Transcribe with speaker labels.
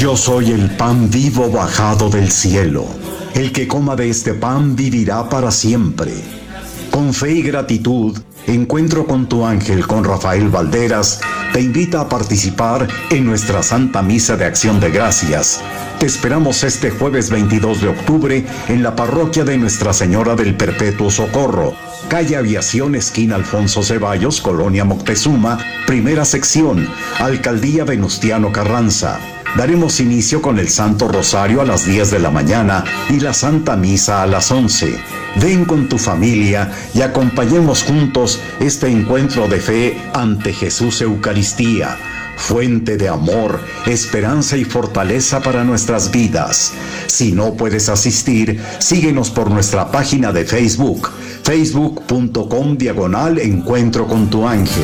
Speaker 1: Yo soy el pan vivo bajado del cielo. El que coma de este pan vivirá para siempre. Con fe y gratitud, Encuentro con tu ángel con Rafael Valderas te invita a participar en nuestra Santa Misa de Acción de Gracias. Te esperamos este jueves 22 de octubre en la parroquia de Nuestra Señora del Perpetuo Socorro, calle Aviación, esquina Alfonso Ceballos, Colonia Moctezuma, primera sección, Alcaldía Venustiano Carranza. Daremos inicio con el Santo Rosario a las 10 de la mañana y la Santa Misa a las 11. Ven con tu familia y acompañemos juntos este encuentro de fe ante Jesús Eucaristía, fuente de amor, esperanza y fortaleza para nuestras vidas. Si no puedes asistir, síguenos por nuestra página de Facebook, facebook.com/Encuentro con tu ángel.